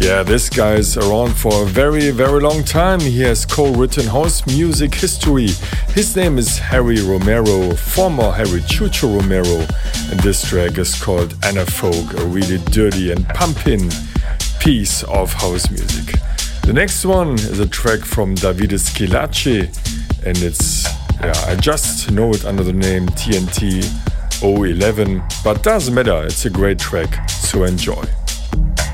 Yeah, this guy is around for a very, very long time. He has co-written house music history. His name is Harry Romero, former Harry Chucho Romero, and this track is called Anna Folk, a really dirty and pumping piece of house music. The next one is a track from Davide Schillaci, and it's, I just know it under the name TNT 011, but doesn't matter, it's a great track, so enjoy.